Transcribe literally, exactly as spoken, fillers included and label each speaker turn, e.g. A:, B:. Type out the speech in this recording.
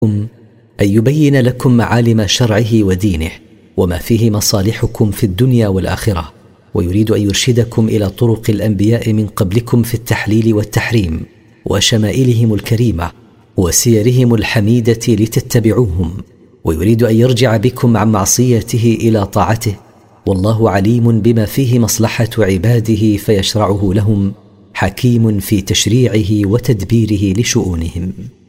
A: أن يبين لكم معالم شرعه ودينه وما فيه مصالحكم في الدنيا والآخرة، ويريد أن يرشدكم إلى طرق الأنبياء من قبلكم في التحليل والتحريم وشمائلهم الكريمة وسيرهم الحميدة لتتبعوهم، ويريد أن يرجع بكم عن معصيته إلى طاعته، والله عليم بما فيه مصلحة عباده فيشرعه لهم، حكيم في تشريعه وتدبيره لشؤونهم.